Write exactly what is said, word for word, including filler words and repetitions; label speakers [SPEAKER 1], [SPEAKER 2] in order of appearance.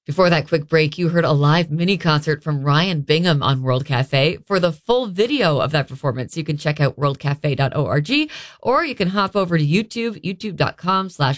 [SPEAKER 1] Before that quick break, you heard a live mini concert from Ryan Bingham on World Cafe. For the full video of that performance, you can check out world cafe dot org, or you can hop over to YouTube, youtube dot com slash